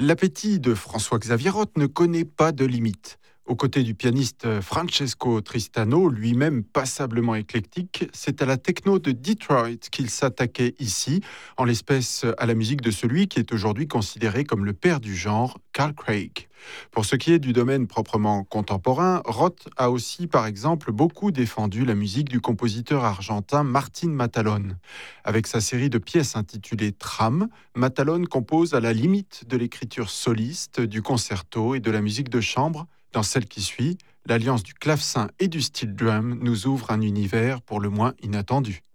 L'appétit de François-Xavier Roth ne connaît pas de limite. Aux côtés du pianiste Francesco Tristano, lui-même passablement éclectique, c'est à la techno de Detroit qu'il s'attaquait ici, en l'espèce à la musique de celui qui est aujourd'hui considéré comme le père du genre, Carl Craig. Pour ce qui est du domaine proprement contemporain, Roth a aussi, par exemple, beaucoup défendu la musique du compositeur argentin Martin Matalone. Avec sa série de pièces intitulée Tram, Matalone compose à la limite de l'écriture soliste, du concerto et de la musique de chambre. Dans celle qui suit, l'alliance du clavecin et du steel drum nous ouvre un univers pour le moins inattendu.